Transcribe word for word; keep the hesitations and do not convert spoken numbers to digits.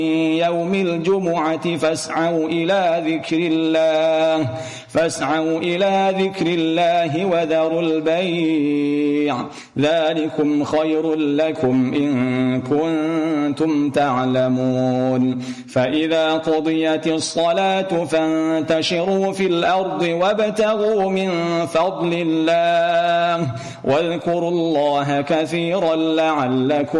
يوم الجمعة فاسعوا إلى ذكر الله فاسعوا إلى ذكر الله وذروا البيع ذلكم خير لكم إن كنتم تعلمون فإذا قضيت الصلاة فانتشروا في الأرض وابتغوا من فضل الله واذكروا الله كثيرا لعلكم